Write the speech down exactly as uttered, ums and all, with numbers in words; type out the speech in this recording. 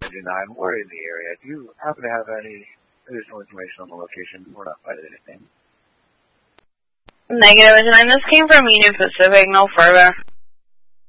Engine nine, we're in the area. Do you happen to have any additional information on the location? We're not finding anything. Negative, Engine nine. This came from Union Pacific, no further.